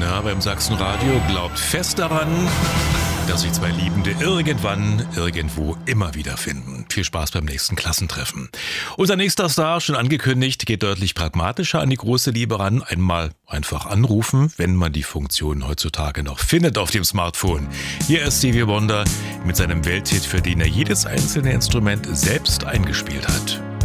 Einer beim Sachsenradio glaubt fest daran, dass sich zwei Liebende irgendwann, irgendwo immer wieder finden. Viel Spaß beim nächsten Klassentreffen. Unser nächster Star, schon angekündigt, geht deutlich pragmatischer an die große Liebe ran. Einmal einfach anrufen, wenn man die Funktion heutzutage noch findet auf dem Smartphone. Hier ist Stevie Wonder mit seinem Welthit, für den er jedes einzelne Instrument selbst eingespielt hat.